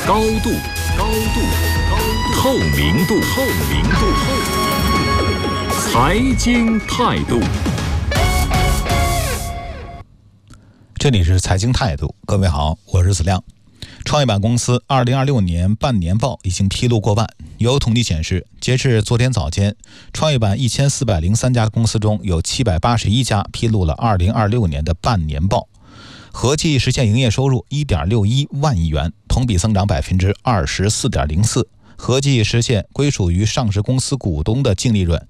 高度，透明度，财经态度。 这里是财经态度，各位好，我是子亮。创业板公司2026年半年报已经披露过万。有统计显示，截至昨天早间，创业板1403家公司中有781家披露了2026年的半年报，合计实现营业收入 1.61 万亿元，同比增长 24.04%， 合计实现归属于上市公司股东的净利润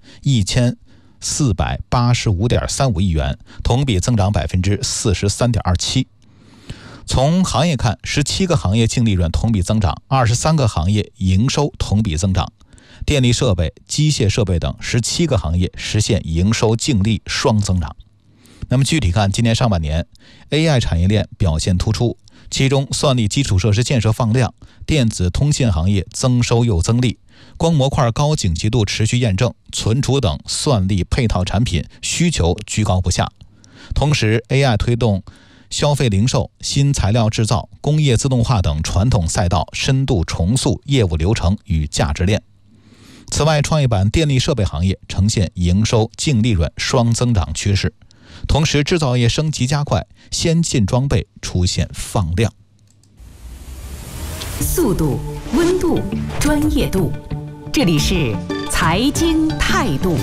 1485.35亿元，同比增长 43.27%。从行业看，17个行业净利润同比增长，23个行业营收同比增长，电力设备、机械设备等17个行业实现营收净利双增长。那么具体看，今年上半年 AI 产业链表现突出，其中算力基础设施建设放量，电子通信行业增收又增利，光模块高景气度持续验证，存储等算力配套产品需求居高不下。同时 AI 推动消费零售、新材料制造、工业自动化等传统赛道深度重塑业务流程与价值链。此外，创业板电力设备行业呈现营收净利润双增长趋势，同时制造业升级加快，先进装备出现放量。 速度、温度、专业度，这里是财经态度。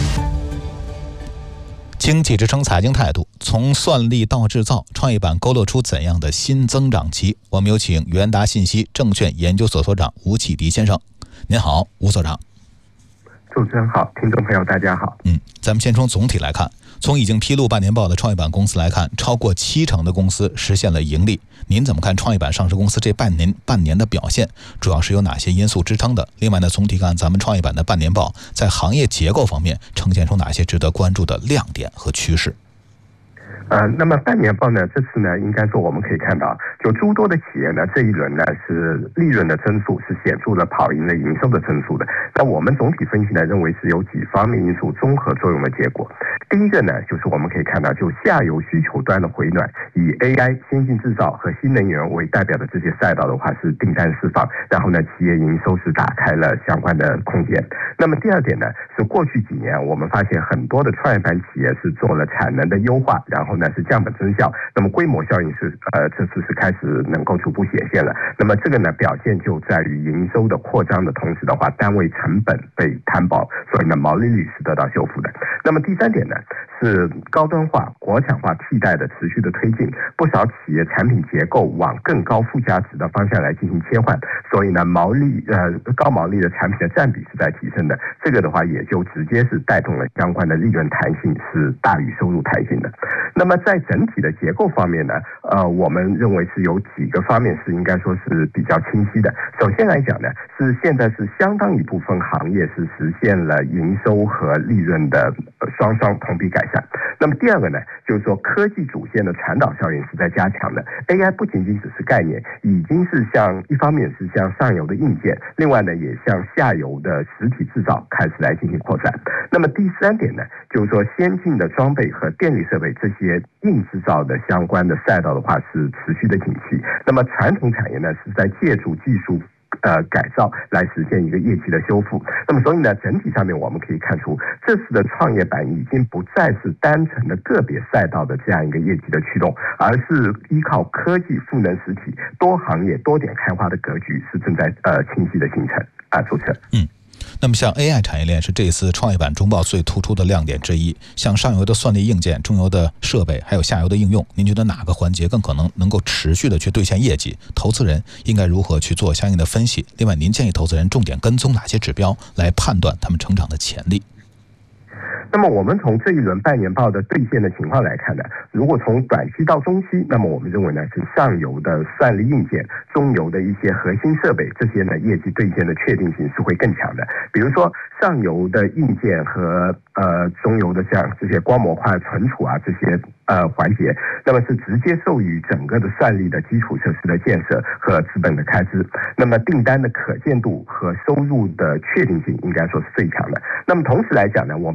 经济之声财经态度，从算力到制造，创业板勾勒出怎样的新增长期？我们有请元达信息证券研究所所长吴启迪先生。您好，吴所长。 主持人好，听众朋友大家好。 咱们先从总体来看，从已经披露半年报的创业板公司来看，超过70%的公司实现了盈利。您怎么看创业板上市公司这半年的表现？主要是有哪些因素支撑的？另外呢，总体看咱们创业板的半年报在行业结构方面呈现出哪些值得关注的亮点和趋势？ 那么半年报呢，这次呢，应该说我们可以看到，就诸多的企业呢，这一轮呢是利润的增速是显著的跑赢了营收的增速的。那我们总体分析呢，认为是有几方面因素综合作用的结果。第一个呢，就是我们可以看到，就下游需求端的回暖，以 AI、先进制造和新能源为代表的这些赛道的话，是订单释放，然后呢，企业营收是打开了相关的空间。那么第二点呢，是过去几年我们发现很多的创业板企业是做了产能的优化，然后呢是降本增效，那么规模效应是这次是开始能够逐步显现了。那么这个呢表现就在于营收的扩张的同时的话，单位成本被摊薄，所以呢毛利率是得到修复的。那么第三点呢，是高端化、国产化替代的持续的推进，不少企业产品结构往更高附加值的方向来进行切换，所以呢高毛利的产品的占比是在提升的，这个的话也就直接是带动了相关的利润弹性是大于收入弹性的。那么在整体的结构方面呢，我们认为是有几个方面是应该说是比较清晰的。首先来讲呢，是现在是相当一部分行业是实现了营收和利润的双同比改善。那么第二个呢，就是说科技主线的传导效应是在加强的。AI 不仅仅只是概念，已经是一方面是向上游的硬件，另外呢也向下游的实体制造开始来进行扩散。那么第三点呢，就是说先进的装备和电力设备这些硬制造的相关的赛道的话是持续的景气。那么传统产业呢是在借助技术改造来实现一个业绩的修复。那么所以呢，整体上面我们可以看出，这次的创业板已经不再是单纯的个别赛道的这样一个业绩的驱动，而是依靠科技赋能实体、多行业多点开花的格局是正在清晰的形成。主持人。 那么像 AI 产业链是这一次创业板中报最突出的亮点之一，像上游的算力硬件、中游的设备还有下游的应用，您觉得哪个环节更可能够持续的去兑现业绩？投资人应该如何去做相应的分析？另外您建议投资人重点跟踪哪些指标来判断他们成长的潜力？ 那么我们从这一轮半年报的兑现的情况来看呢，如果从短期到中期，那么我们认为呢是上游的算力硬件、中游的一些核心设备，这些呢业绩兑现的确定性是会更强的。比如说上游的硬件和中游的像这些光模块、存储啊这些环节，那么是直接受益于整个的算力的基础设施的建设和资本的开支。那么订单的可见度和收入的确定性应该说是最强的。那么同时来讲呢，我们也要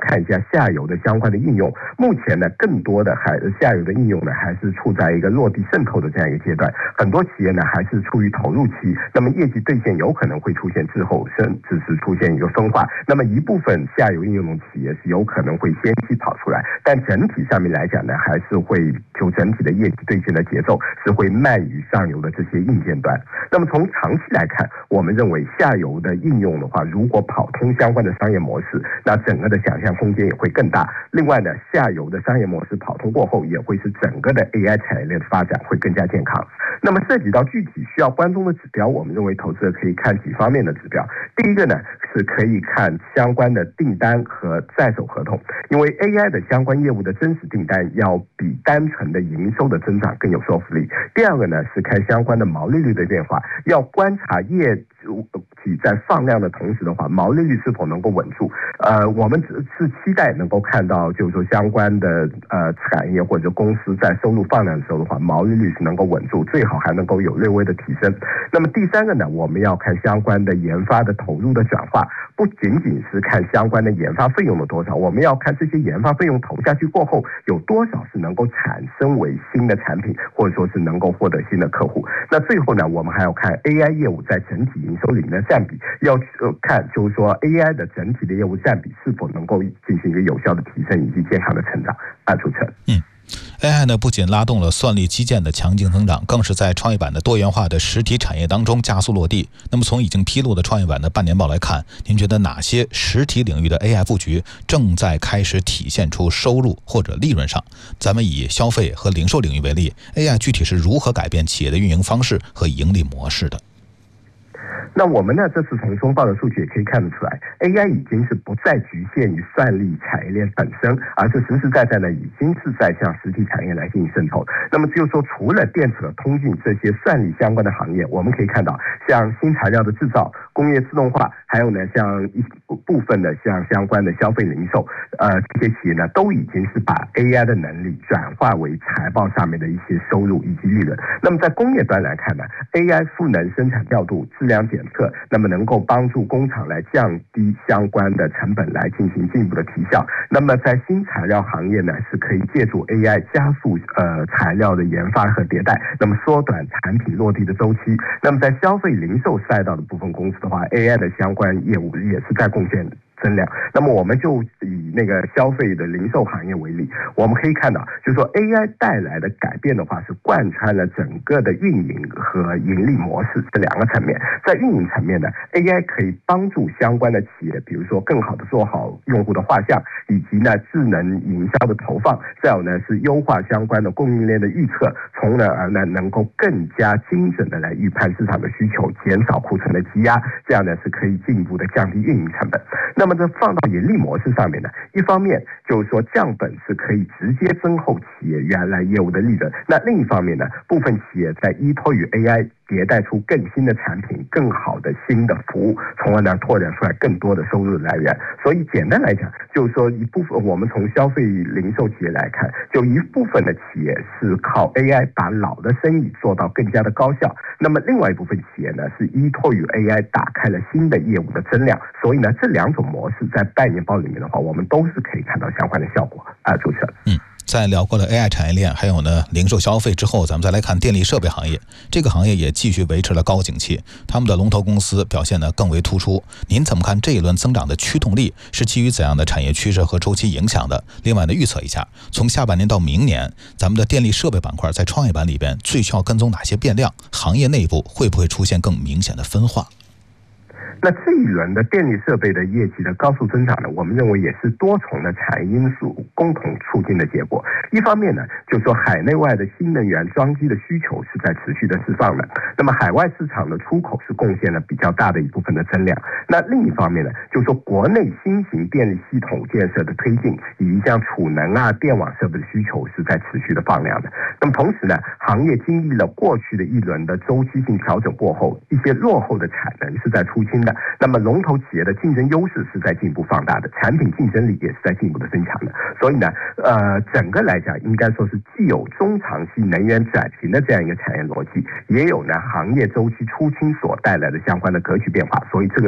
看一下下游的相关的应用。目前呢，更多的下游的应用呢，还是处在一个落地渗透的这样一个阶段，很多企业呢还是处于投入期，那么业绩兑现有可能会出现滞后，甚至是出现一个分化。那么一部分下游应用的企业是有可能会先期跑出来，但整体上面来讲呢，还是会就整体的业绩兑现的节奏是会慢于上游的这些硬件端。那么从长期来看，我们认为下游的应用的话，如果跑通相关的商业模式，那整个的想象空间也会更大。另外呢，下游的商业模式跑通过后，也会使整个的 AI 产业链的发展会更加健康。那么涉及到具体需要关注的指标，我们认为投资者可以看几方面的指标。第一个呢，是可以看相关的订单和在手合同，因为 AI 的相关业务的真实订单要比单纯的营收的增长更有说服力。第二个呢，是看相关的毛利率的变化，要观察业体在放量的同时的话，毛利率是否能够稳住。我们是期待能够看到，就是说相关的产业或者公司在收入放量的时候的话，毛利率是能够稳住，最好还能够有略微的提升。那么第三个呢，我们要看相关的研发的投入的转化，不仅仅是看相关的研发费用的多少，我们要看这些研发费用投下去过后，有多少是能够产生为新的产品，或者说是能够获得新的客户。那最后呢，我们还要看 AI 业务在整体营收里面的占比，要看就是说 AI 的整体的业务占比是否能够进行一个有效的提升以及健康的成长。主持人。 AI 呢不仅拉动了算力基建的强劲增长，更是在创业板的多元化的实体产业当中加速落地。那么从已经披露的创业板的半年报来看，您觉得哪些实体领域的 AI 布局正在开始体现出收入或者利润上？咱们以消费和零售领域为例， AI 具体是如何改变企业的运营方式和盈利模式的？ 那我们呢，这次从中报的数据也可以看得出来， AI 已经是不再局限于算力产业链本身，而是实实在在呢，已经是在向实体产业来进行渗透。那么就是说，除了电子和通信这些算力相关的行业，我们可以看到，像新材料的制造、工业自动化，还有呢，像一部分的像相关的消费零售，这些企业呢，都已经是把 AI 的能力转化为财报上面的一些收入以及利润。那么在工业端来看呢， AI 赋能生产调度、质量检测，那么能够帮助工厂来降低相关的成本，来进行进一步的提效。那么在新材料行业呢，是可以借助 AI 加速材料的研发和迭代，那么缩短产品落地的周期。那么在消费零售赛道的部分公司的话， AI 的相关业务也是在贡献增量。那么我们就以那个消费的零售行业为例，我们可以看到，就是说 AI 带来的改变的话，是贯穿了整个的运营和盈利模式这两个层面。在运营层面呢， AI 可以帮助相关的企业，比如说更好的做好用户的画像，以及呢智能营销的投放，再有呢是优化相关的供应链的预测，从而呢能够更加精准的来预判市场的需求，减少库存的积压，这样呢是可以进一步的降低运营成本。那么这放到盈利模式上面呢，一方面就是说降本是可以直接增厚企业原来业务的利润，那另一方面呢，部分企业在依托于 AI迭代出更新的产品、更好的新的服务，从而呢拓展出来更多的收入来源。所以简单来讲，就是说一部分我们从消费零售企业来看，就一部分的企业是靠 AI 把老的生意做到更加的高效，那么另外一部分企业呢是依托于 AI 打开了新的业务的增量。所以呢，这两种模式在半年报里面的话，我们都是可以看到相关的效果。主持人。 在聊过了 AI 产业链，还有呢零售消费之后，咱们再来看电力设备行业。这个行业也继续维持了高景气，他们的龙头公司表现呢更为突出。您怎么看这一轮增长的驱动力是基于怎样的产业趋势和周期影响的？另外呢，预测一下从下半年到明年，咱们的电力设备板块在创业板里边最需要跟踪哪些变量？行业内部会不会出现更明显的分化？ 那这一轮的电力设备的业绩的高速增长呢，我们认为也是多重的产业因素共同促进的结果。一方面呢，就是说海内外的新能源装机的需求是在持续的释放的，那么海外市场的出口是贡献了比较大的一部分的增量。那另一方面呢，就是说国内新型电力系统建设的推进，以及像储能啊、电网设备的需求是在持续的放量的。那么同时呢，行业经历了过去的一轮的周期性调整过后，一些落后的产能是在出清的。那么龙头企业的竞争优势是在进一步放大的，产品竞争力也是在进一步的增强的。所以呢，整个来讲，应该说是既有中长期能源转型的这样一个产业逻辑，也有呢行业周期出清所带来的相关的格局变化。所以这个